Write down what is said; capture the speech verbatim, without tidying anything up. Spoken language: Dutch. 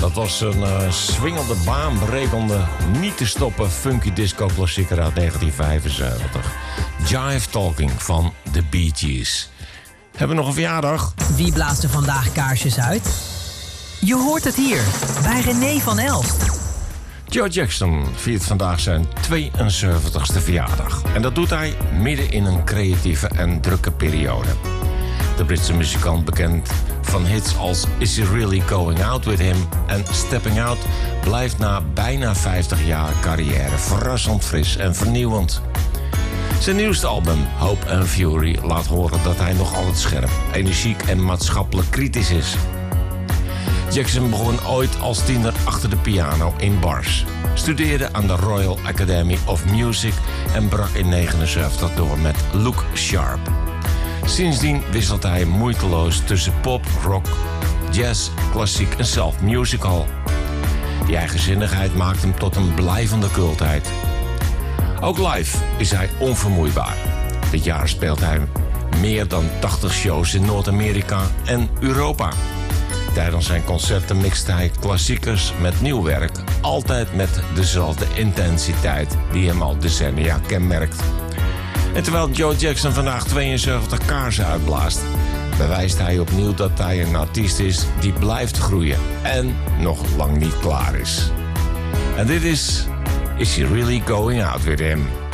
Dat was een uh, swingende, baanbrekende, niet te stoppen funky disco-klassieker uit negentien vijfenzeventig. Jive Talking van The Bee Gees. Hebben we nog een verjaardag? Wie blaast er vandaag kaarsjes uit? Je hoort het hier, bij René van Elst. Joe Jackson viert vandaag zijn tweeënzeventigste verjaardag. En dat doet hij midden in een creatieve en drukke periode. De Britse muzikant, bekend van hits als Is He Really Going Out With Him en Stepping Out, blijft na bijna vijftig jaar carrière verrassend fris en vernieuwend. Zijn nieuwste album, Hope and Fury, laat horen dat hij nog altijd scherp, energiek en maatschappelijk kritisch is. Jackson begon ooit als tiener achter de piano in bars, studeerde aan de Royal Academy of Music en brak in negentien negenenzeventig door met Look Sharp. Sindsdien wisselt hij moeiteloos tussen pop, rock, jazz, klassiek en zelf musical. Die eigenzinnigheid maakt hem tot een blijvende cultheid. Ook live is hij onvermoeibaar. Dit jaar speelt hij meer dan tachtig shows in Noord-Amerika en Europa. Tijdens zijn concerten mixt hij klassiekers met nieuw werk, altijd met dezelfde intensiteit die hem al decennia kenmerkt. En terwijl Joe Jackson vandaag tweeënzeventig kaarsen uitblaast, bewijst hij opnieuw dat hij een artiest is die blijft groeien en nog lang niet klaar is. En dit is Is He Really Going Out With Him?